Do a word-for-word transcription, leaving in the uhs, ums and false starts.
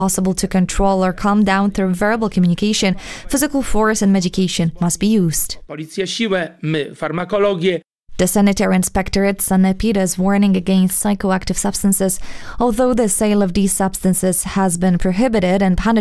possible to control or calm down through verbal communication, physical force and medication must be used. Policja siłę, my farmakologię. The Sanitary Inspectorate Sanepid is warning against psychoactive substances. Although the sale of these substances has been prohibited and punished